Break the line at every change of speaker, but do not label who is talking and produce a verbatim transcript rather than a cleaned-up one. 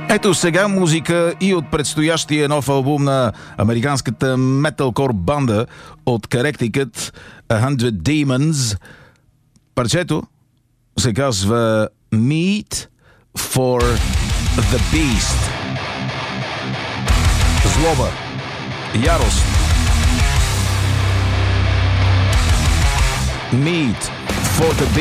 Ето сега музика и от предстоящия нов албум на американската металкор банда от Connecticut, A Hundred Demons. Парчето се казва Meat for the Beast. Злоба, ярост. Meat for the Beast.